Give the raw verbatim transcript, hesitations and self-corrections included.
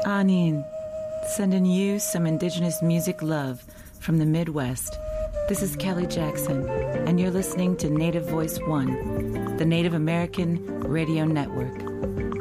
Anin, sending you some indigenous music love from the Midwest. This is Kelly Jackson, and you're listening to Native Voice One, the Native American Radio Network.